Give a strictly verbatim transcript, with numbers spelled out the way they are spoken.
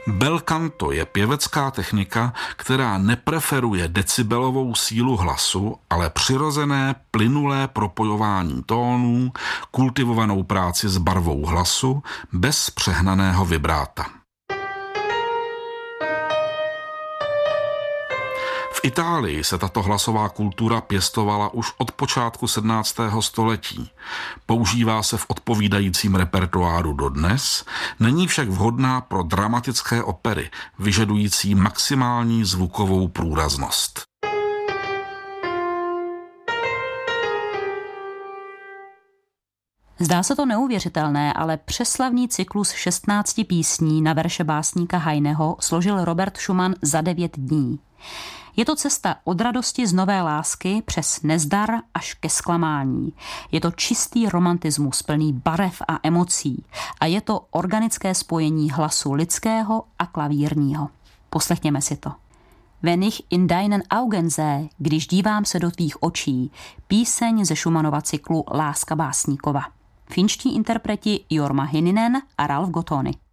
Bel canto je pěvecká technika, která nepreferuje decibelovou sílu hlasu, ale přirozené plynulé propojování tónů, kultivovanou práci s barvou hlasu bez přehnaného vibráta. V Itálii se tato hlasová kultura pěstovala už od počátku sedmnáctého století. Používá se v odpovídajícím repertoáru dodnes, není však vhodná pro dramatické opery, vyžadující maximální zvukovou průraznost. Zdá se to neuvěřitelné, ale přeslavný cyklus šestnácti písní na verše básníka Heineho složil Robert Schumann za devět dní. Je to cesta od radosti z nové lásky přes nezdar až ke zklamání. Je to čistý romantismus plný barev a emocí a je to organické spojení hlasu lidského a klavírního. Poslechněme si to. Wenn ich in deinen Augen sehe, když dívám se do tvých očí, píseň ze Schumannova cyklu Láska básníkova. Finští interpreti Jorma Hininen a Ralf Gottoni.